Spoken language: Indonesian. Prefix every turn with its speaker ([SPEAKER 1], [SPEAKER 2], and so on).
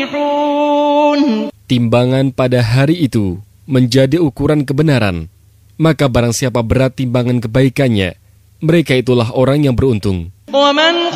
[SPEAKER 1] مفلحون.
[SPEAKER 2] Timbangan pada hari itu menjadi ukuran kebenaran. Maka barang siapa berat timbangan kebaikannya, mereka itulah orang yang beruntung.
[SPEAKER 1] ومن